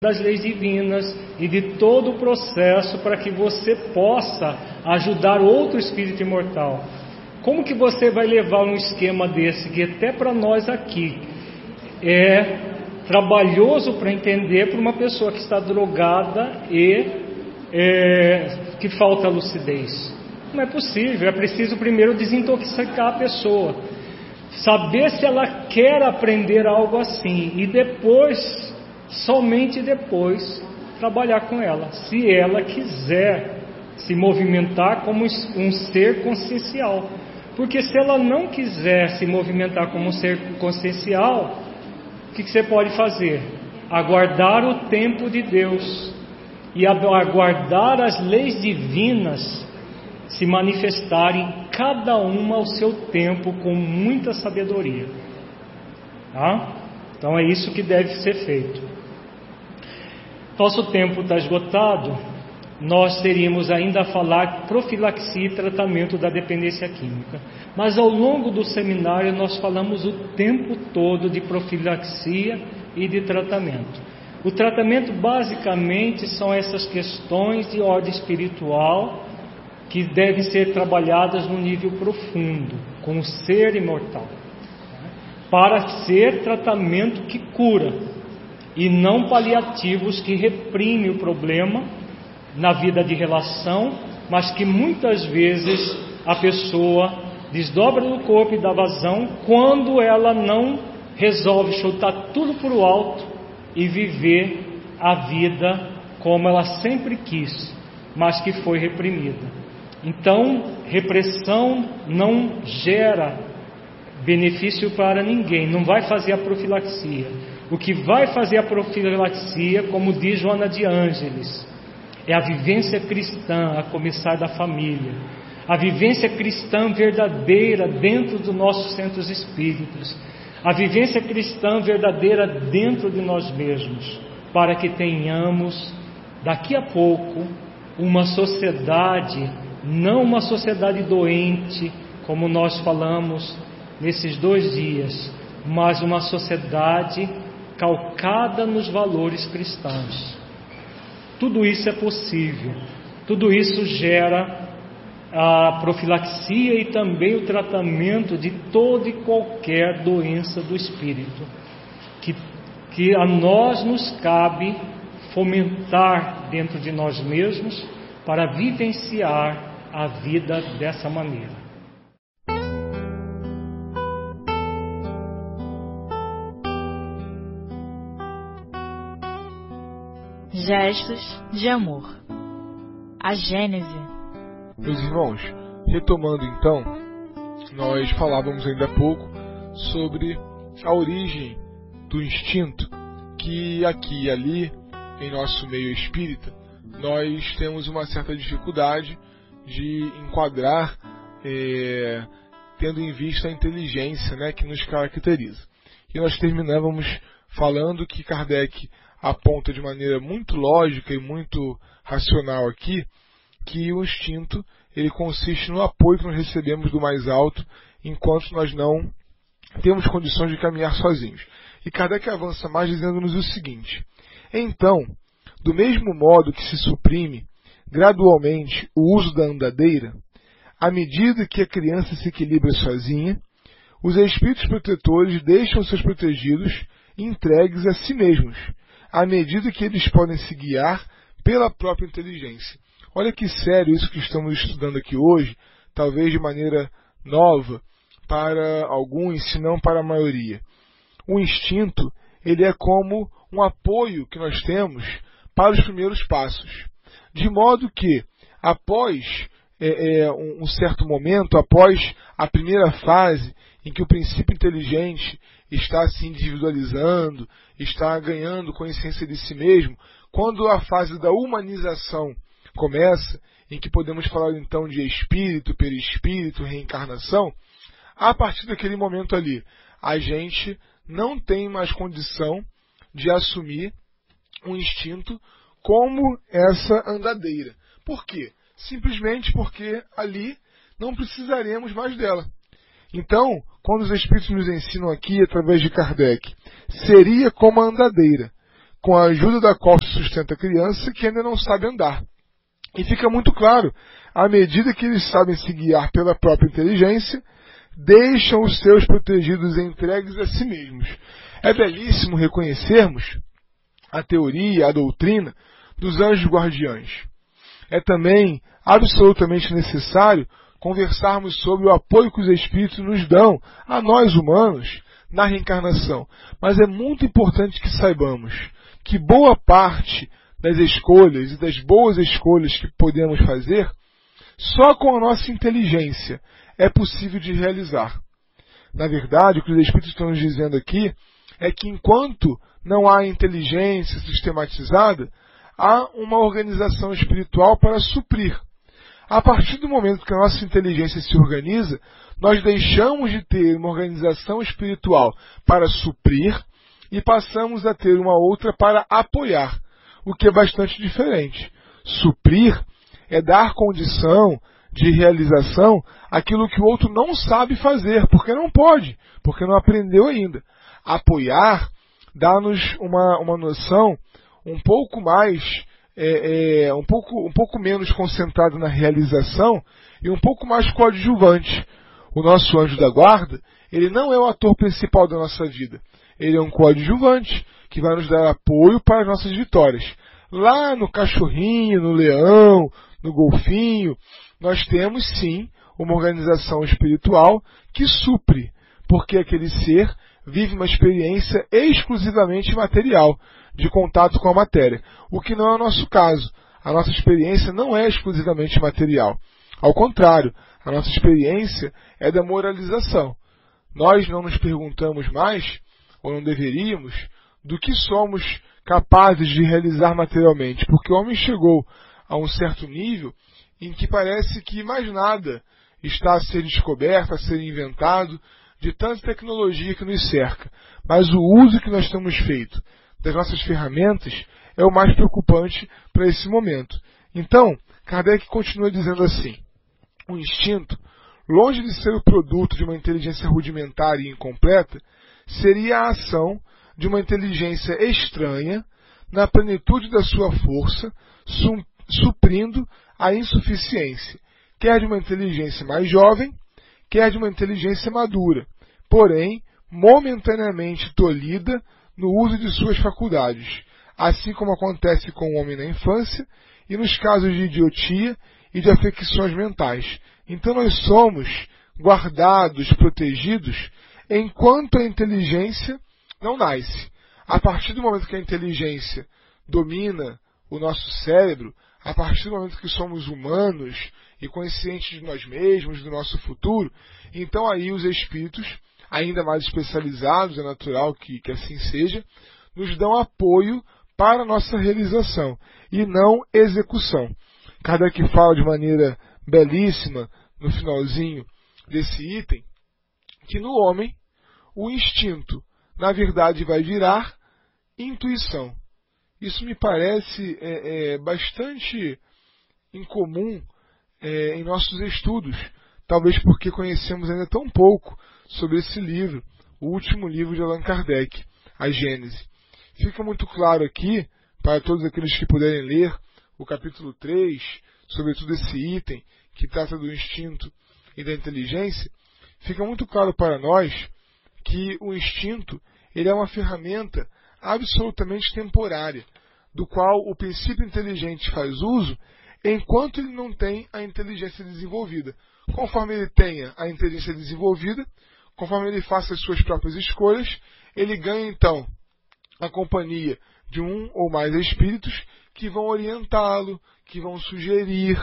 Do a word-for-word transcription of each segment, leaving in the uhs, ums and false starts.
das leis divinas e de todo o processo para que você possa ajudar outro espírito imortal. Como que você vai levar um esquema desse, que até para nós aqui é trabalhoso para entender para uma pessoa que está drogada e é, que falta lucidez? Não é possível, é preciso primeiro desintoxicar a pessoa, saber se ela quer aprender algo assim e depois, somente depois, trabalhar com ela, se ela quiser se movimentar como um ser consciencial. Porque se ela não quiser se movimentar como um ser consciencial, o que, que você pode fazer? Aguardar o tempo de Deus e aguardar as leis divinas se manifestarem, cada uma ao seu tempo, com muita sabedoria. Tá? Então é isso que deve ser feito. Nosso tempo está esgotado. Nós teríamos ainda a falar profilaxia e tratamento da dependência química. Mas ao longo do seminário nós falamos o tempo todo de profilaxia e de tratamento. O tratamento basicamente são essas questões de ordem espiritual que devem ser trabalhadas no nível profundo, com o ser imortal, para ser tratamento que cura e não paliativos que reprimem o problema na vida de relação, mas que muitas vezes a pessoa desdobra no corpo e dá vazão quando ela não resolve chutar tudo para o alto e viver a vida como ela sempre quis, mas que foi reprimida. Então, repressão não gera benefício para ninguém, não vai fazer a profilaxia. O que vai fazer a profilaxia, como diz Joana de Ângeles, é a vivência cristã, a começar da família, a vivência cristã verdadeira dentro dos nossos centros espíritas, a vivência cristã verdadeira dentro de nós mesmos, para que tenhamos daqui a pouco uma sociedade, não uma sociedade doente, como nós falamos nesses dois dias, mas uma sociedade calcada nos valores cristãos. Tudo isso é possível, tudo isso gera a profilaxia e também o tratamento de toda e qualquer doença do espírito, que, que a nós nos cabe fomentar dentro de nós mesmos para vivenciar a vida dessa maneira. Gestos de amor. A Gênese. Meus irmãos, retomando então, nós falávamos ainda há pouco sobre a origem do instinto, que aqui e ali, em nosso meio espírita, nós temos uma certa dificuldade de enquadrar, é, tendo em vista a inteligência, né, que nos caracteriza. E nós terminávamos falando que Kardec aponta de maneira muito lógica e muito racional aqui, que o instinto ele consiste no apoio que nós recebemos do mais alto, enquanto nós não temos condições de caminhar sozinhos. E Kardec avança mais dizendo-nos o seguinte: então, do mesmo modo que se suprime gradualmente o uso da andadeira, à medida que a criança se equilibra sozinha, os espíritos protetores deixam seus protegidos entregues a si mesmos, à medida que eles podem se guiar pela própria inteligência. Olha que sério isso que estamos estudando aqui hoje, talvez de maneira nova para alguns, se não para a maioria. O instinto, ele é como um apoio que nós temos para os primeiros passos. De modo que, após é, é, um, um certo momento, após a primeira fase, em que o princípio inteligente está se individualizando, está ganhando consciência de si mesmo, quando a fase da humanização começa, em que podemos falar então de espírito, perispírito, reencarnação, a partir daquele momento ali, a gente não tem mais condição de assumir um instinto como essa andadeira. Por quê? Simplesmente porque ali não precisaremos mais dela. Então, quando os Espíritos nos ensinam aqui, através de Kardec, seria como a andadeira. com a ajuda da qual se sustenta a criança que ainda não sabe andar. E fica muito claro, à medida que eles sabem se guiar pela própria inteligência, deixam os seus protegidos entregues a si mesmos. É belíssimo reconhecermos a teoria, a doutrina dos anjos guardiães. É também absolutamente necessário conversarmos sobre o apoio que os espíritos nos dão a nós humanos na reencarnação. Mas é muito importante que saibamos que boa parte das escolhas e das boas escolhas que podemos fazer, só com a nossa inteligência é possível de realizar. Na verdade, o que os espíritos estão nos dizendo aqui é que enquanto não há inteligência sistematizada, há uma organização espiritual para suprir. A partir do momento que a nossa inteligência se organiza, nós deixamos de ter uma organização espiritual para suprir e passamos a ter uma outra para apoiar, o que é bastante diferente. Suprir é dar condição de realização àquilo que o outro não sabe fazer, porque não pode, porque não aprendeu ainda. Apoiar dá-nos uma, uma noção um pouco mais, é, é, um, pouco, um pouco menos concentrada na realização e um pouco mais coadjuvante. O nosso anjo da guarda, ele não é o ator principal da nossa vida. Ele é um coadjuvante que vai nos dar apoio para as nossas vitórias. Lá no cachorrinho, no leão, no golfinho, nós temos sim uma organização espiritual que supre, porque aquele ser vive uma experiência exclusivamente material, de contato com a matéria, o que não é o nosso caso. A nossa experiência não é exclusivamente material. Ao contrário, a nossa experiência é da moralização. Nós não nos perguntamos mais, ou não deveríamos, do que somos capazes de realizar materialmente, porque o homem chegou a um certo nível em que parece que mais nada está a ser descoberto, a ser inventado, de tanta tecnologia que nos cerca. Mas o uso que nós temos feito das nossas ferramentas é o mais preocupante para esse momento. Então, Kardec continua dizendo assim: o instinto, longe de ser o produto de uma inteligência rudimentar e incompleta, seria a ação de uma inteligência estranha na plenitude da sua força, su- suprindo a insuficiência, quer de uma inteligência mais jovem, quer de uma inteligência madura, porém momentaneamente tolhida no uso de suas faculdades, assim como acontece com o homem na infância e nos casos de idiotia e de afecções mentais. Então nós somos guardados, protegidos, enquanto a inteligência não nasce. A partir do momento que a inteligência domina o nosso cérebro, a partir do momento que somos humanos e conscientes de nós mesmos, do nosso futuro, então aí os espíritos, ainda mais especializados, é natural que, que assim seja, nos dão apoio para a nossa realização e não execução. Kardec fala de maneira belíssima, no finalzinho desse item, que no homem o instinto, na verdade, vai virar intuição. Isso me parece é, é, bastante incomum é, em nossos estudos, talvez porque conhecemos ainda tão pouco sobre esse livro, o último livro de Allan Kardec, a Gênese. Fica muito claro aqui, para todos aqueles que puderem ler, o capítulo três, sobretudo esse item que trata do instinto e da inteligência, fica muito claro para nós que o instinto ele é uma ferramenta absolutamente temporária, do qual o princípio inteligente faz uso enquanto ele não tem a inteligência desenvolvida. Conforme ele tenha a inteligência desenvolvida, conforme ele faça as suas próprias escolhas, ele ganha então a companhia de um ou mais espíritos que vão orientá-lo, que vão sugerir,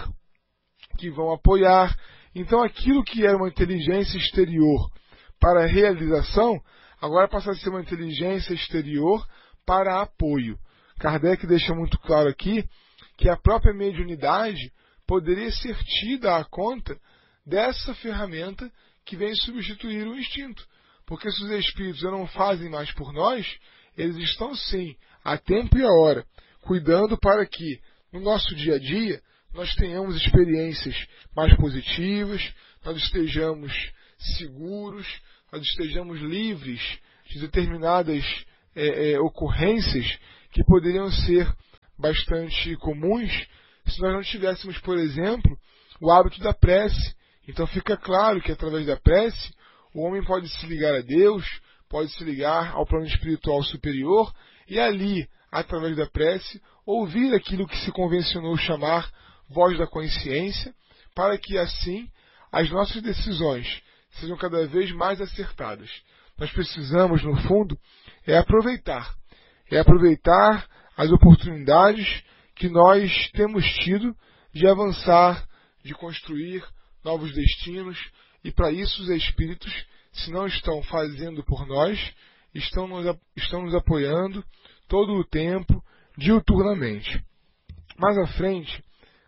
que vão apoiar. Então aquilo que era uma inteligência exterior para a realização, agora passa a ser uma inteligência exterior para apoio. Kardec deixa muito claro aqui que a própria mediunidade poderia ser tida à conta dessa ferramenta que vem substituir o instinto. Porque se os espíritos já não fazem mais por nós, eles estão sim, a tempo e a hora, cuidando para que, no nosso dia a dia, nós tenhamos experiências mais positivas, nós estejamos seguros, nós estejamos livres de determinadas é, é, ocorrências que poderiam ser bastante comuns se nós não tivéssemos, por exemplo, o hábito da prece. Então fica claro que através da prece o homem pode se ligar a Deus, pode se ligar ao plano espiritual superior e ali, através da prece, ouvir aquilo que se convencionou chamar voz da consciência, para que assim as nossas decisões sejam cada vez mais acertadas. Nós precisamos, no fundo, é aproveitar, é aproveitar as oportunidades que nós temos tido de avançar, de construir novos destinos, e para isso os espíritos, se não estão fazendo por nós, estão nos, estão nos apoiando todo o tempo, diuturnamente. Mais à frente,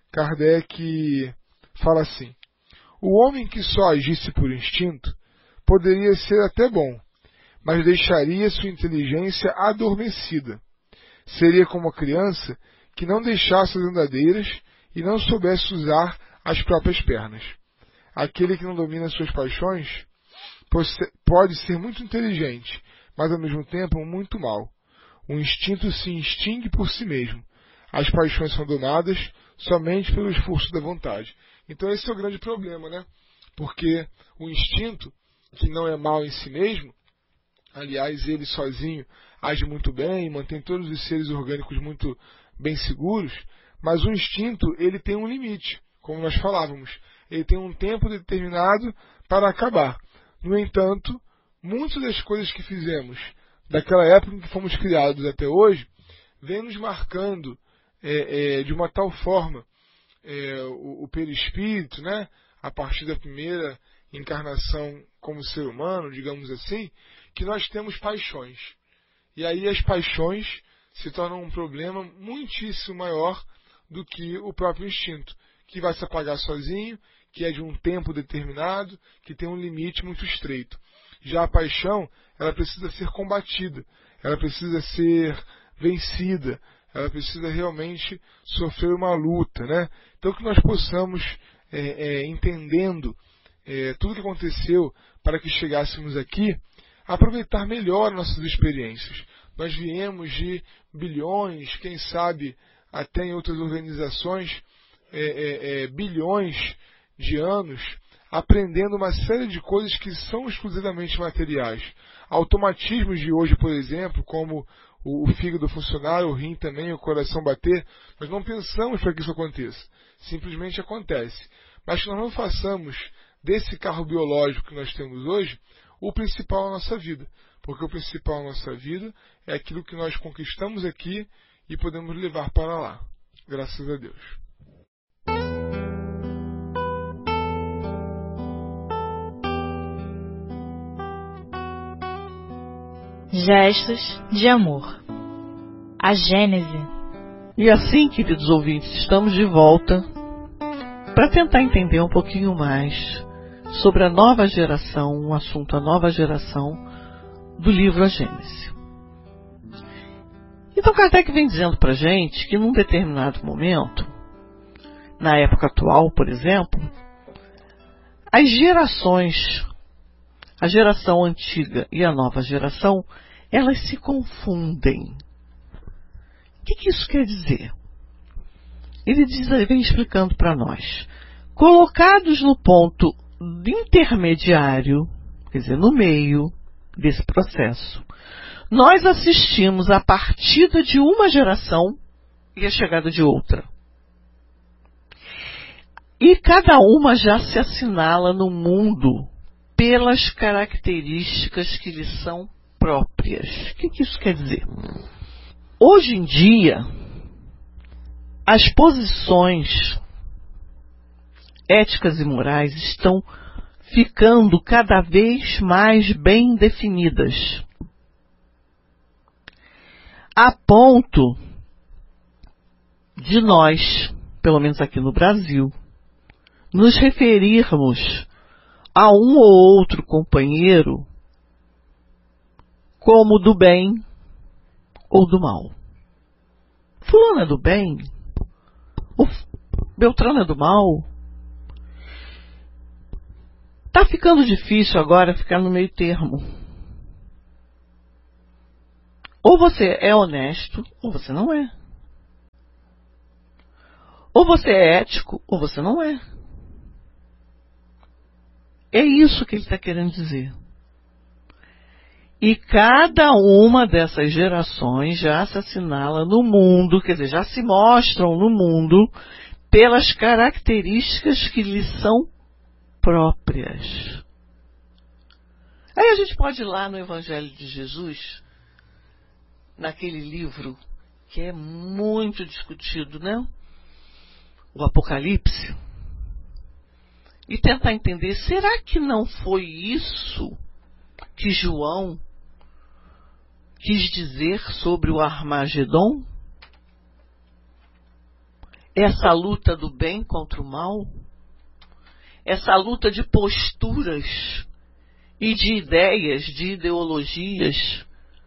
Kardec fala assim: o homem que só agisse por instinto poderia ser até bom, mas deixaria sua inteligência adormecida. Seria como a criança que não deixasse as andadeiras e não soubesse usar as próprias pernas. Aquele que não domina suas paixões pode ser muito inteligente, mas ao mesmo tempo muito mau. O instinto se extingue por si mesmo. As paixões são domadas somente pelo esforço da vontade. Então esse é o grande problema, né? Porque o instinto, que não é mau em si mesmo, aliás, ele sozinho age muito bem, mantém todos os seres orgânicos muito bem seguros, mas o instinto, ele tem um limite, como nós falávamos. Ele tem um tempo determinado para acabar. No entanto, muitas das coisas que fizemos daquela época em que fomos criados até hoje, vem nos marcando é, é, de uma tal forma é, o, o perispírito, né, a partir da primeira encarnação como ser humano, digamos assim, que nós temos paixões. E aí as paixões se tornam um problema muitíssimo maior do que o próprio instinto, que vai se apagar sozinho, que é de um tempo determinado, que tem um limite muito estreito. Já a paixão, ela precisa ser combatida, ela precisa ser vencida, ela precisa realmente sofrer uma luta, né? Então que nós possamos, é, é, entendendo é, tudo o que aconteceu para que chegássemos aqui, aproveitar melhor nossas experiências. Nós viemos de bilhões, quem sabe até em outras organizações, é, é, é, bilhões de anos, aprendendo uma série de coisas que são exclusivamente materiais. Automatismos de hoje, por exemplo, como o, o fígado funcionar, o rim também, o coração bater, nós não pensamos para que isso aconteça. Simplesmente acontece. Mas que nós não façamos desse carro biológico que nós temos hoje o principal na nossa vida. Porque o principal na nossa vida é aquilo que nós conquistamos aqui e podemos levar para lá. Graças a Deus. Gestos de amor. A Gênese. E assim, queridos ouvintes, estamos de volta para tentar entender um pouquinho mais sobre a nova geração, um assunto, a nova geração do livro A Gênese. Então Kardec vem dizendo para a gente que num determinado momento, na época atual, por exemplo, as gerações, a geração antiga e a nova geração, elas se confundem. O que, que isso quer dizer? Ele diz, ele vem explicando para nós. Colocados no ponto intermediário, quer dizer, no meio desse processo, nós assistimos a partida de uma geração e a chegada de outra. E cada uma já se assinala no mundo pelas características que lhe são próprias. O que, que isso quer dizer? Hoje em dia, as posições éticas e morais estão ficando cada vez mais bem definidas, a ponto de nós, pelo menos aqui no Brasil, nos referirmos a um ou outro companheiro como do bem ou do mal. Fulano é do bem? O Beltrano é do mal? Está ficando difícil agora ficar no meio termo. Ou você é honesto, ou você não é. Ou você é ético, ou você não é. É isso que ele está querendo dizer. E cada uma dessas gerações já se assinala no mundo, quer dizer, já se mostram no mundo pelas características que lhes são próprias. Aí a gente pode ir lá no Evangelho de Jesus, naquele livro que é muito discutido, né? O Apocalipse, e tentar entender, será que não foi isso que João quis dizer sobre o Armagedon? Essa luta do bem contra o mal? Essa luta de posturas e de ideias, de ideologias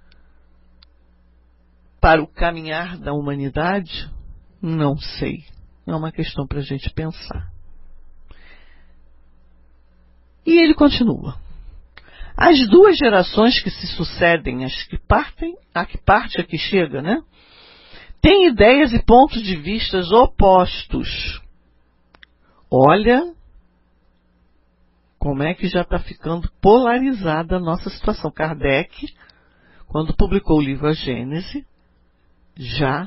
para o caminhar da humanidade? Não sei. É uma questão para a gente pensar. E ele continua. As duas gerações que se sucedem, as que partem, a que parte, a que chega, né? Têm ideias e pontos de vista opostos. Olha como é que já está ficando polarizada a nossa situação. Kardec, quando publicou o livro A Gênese, já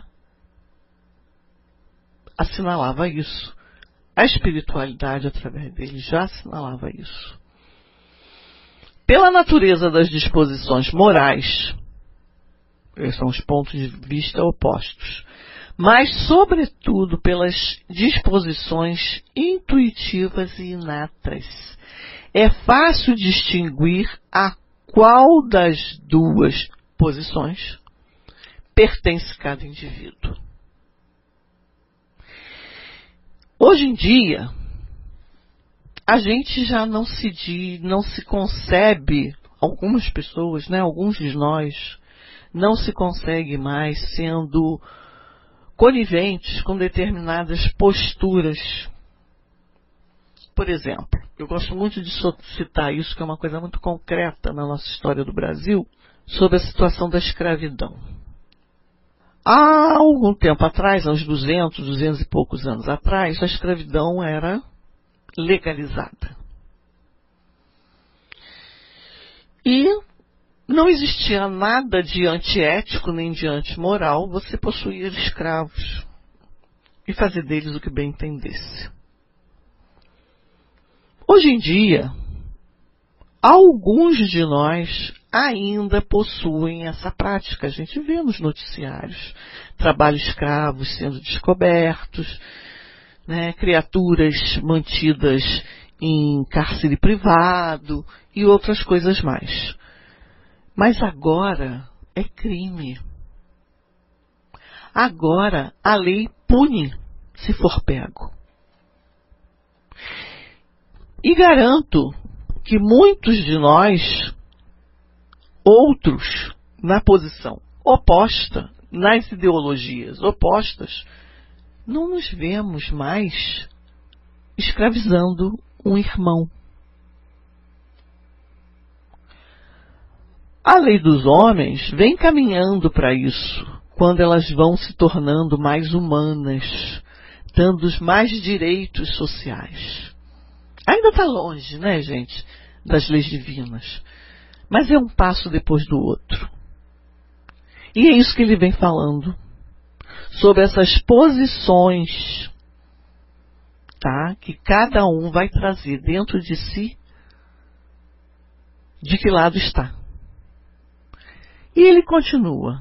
assinalava isso. A espiritualidade, através dele, já assinalava isso. Pela natureza das disposições morais, esses são os pontos de vista opostos, mas, sobretudo, pelas disposições intuitivas e inatas, é fácil distinguir a qual das duas posições pertence cada indivíduo. Hoje em dia, a gente já não se diz, não se concebe, algumas pessoas, né, alguns de nós, não se consegue mais sendo coniventes com determinadas posturas. Por exemplo, eu gosto muito de citar isso, que é uma coisa muito concreta na nossa história do Brasil, sobre a situação da escravidão. Há algum tempo atrás, há uns duzentos, duzentos e poucos anos atrás, a escravidão era legalizada. E não existia nada de antiético nem de antimoral você possuir escravos e fazer deles o que bem entendesse. Hoje em dia, alguns de nós ainda possuem essa prática. A gente vê nos noticiários trabalho escravos sendo descobertos, né, criaturas mantidas em cárcere privado e outras coisas mais. Mas agora é crime. Agora a lei pune se for pego. E garanto que muitos de nós, outros na posição oposta, nas ideologias opostas, não nos vemos mais escravizando um irmão. A lei dos homens vem caminhando para isso, quando elas vão se tornando mais humanas, dando mais direitos sociais. Ainda está longe, né, gente, das leis divinas. Mas é um passo depois do outro. E é isso que ele vem falando. Sobre essas posições, tá, que cada um vai trazer dentro de si, de que lado está. E ele continua.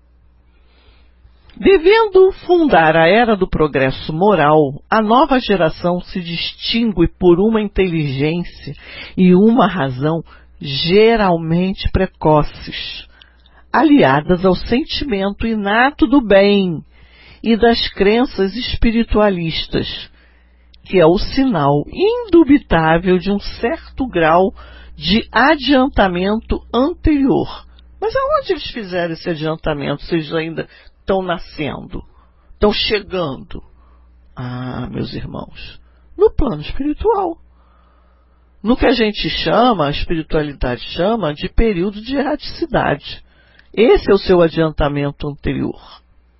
Devendo fundar a era do progresso moral, a nova geração se distingue por uma inteligência e uma razão geralmente precoces, aliadas ao sentimento inato do bem e das crenças espiritualistas, que é o sinal indubitável de um certo grau de adiantamento anterior. Mas aonde eles fizeram esse adiantamento? Vocês ainda estão nascendo, estão chegando. Ah, meus irmãos, no plano espiritual. No que a gente chama, a espiritualidade chama, de período de erraticidade. Esse é o seu adiantamento anterior.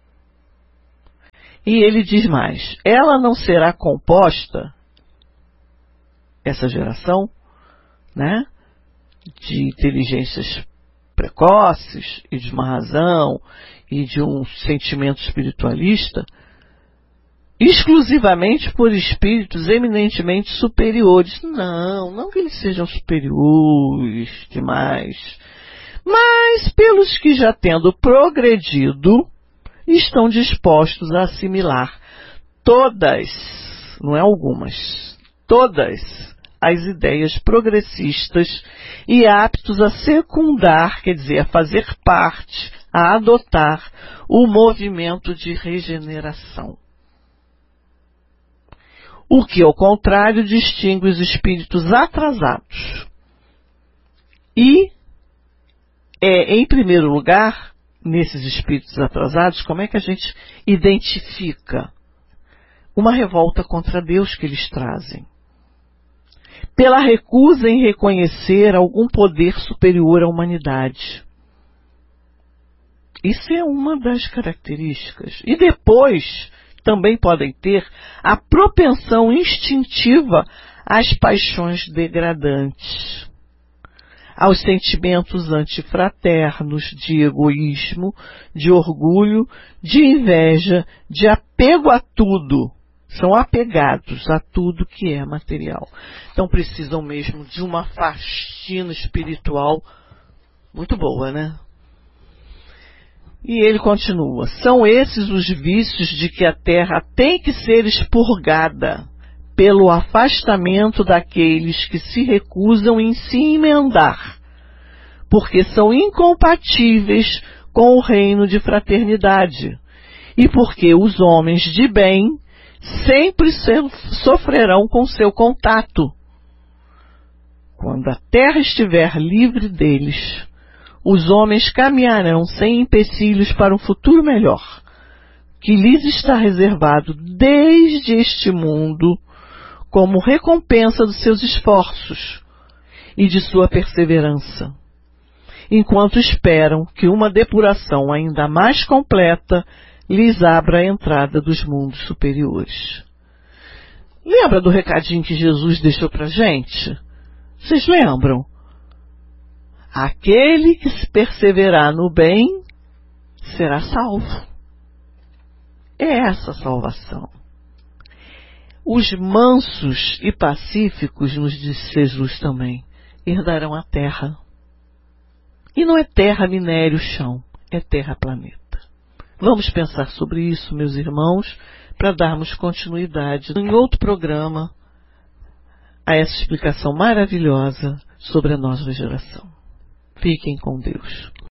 E ele diz mais, ela não será composta, essa geração, né, de inteligências precoces e de uma razão e de um sentimento espiritualista, exclusivamente por espíritos eminentemente superiores. Não, não que eles sejam superiores demais, mas pelos que já tendo progredido, estão dispostos a assimilar todas, não é algumas, todas as ideias progressistas e aptos a secundar, quer dizer, a fazer parte, a adotar o movimento de regeneração. O que, ao contrário, distingue os espíritos atrasados. E é, em primeiro lugar, nesses espíritos atrasados, como é que a gente identifica uma revolta contra Deus que eles trazem? Pela recusa em reconhecer algum poder superior à humanidade. Isso é uma das características. E depois também podem ter a propensão instintiva às paixões degradantes, aos sentimentos antifraternos, de egoísmo, de orgulho, de inveja, de apego a tudo. São apegados a tudo que é material. Então precisam mesmo de uma faxina espiritual muito boa, né? E ele continua, são esses os vícios de que a terra tem que ser expurgada pelo afastamento daqueles que se recusam em se emendar, porque são incompatíveis com o reino de fraternidade, e porque os homens de bem sempre sofrerão com seu contato. Quando a terra estiver livre deles, os homens caminharão sem empecilhos para um futuro melhor, que lhes está reservado desde este mundo como recompensa dos seus esforços e de sua perseverança, enquanto esperam que uma depuração ainda mais completa lhes abra a entrada dos mundos superiores. Lembra do recadinho que Jesus deixou para a gente? Vocês lembram? Aquele que se perseverar no bem será salvo. É essa a salvação. Os mansos e pacíficos, nos disse Jesus também, herdarão a terra. E não é terra, minério, chão, é terra, planeta. Vamos pensar sobre isso, meus irmãos, para darmos continuidade em outro programa a essa explicação maravilhosa sobre a nova geração. Fiquem com Deus.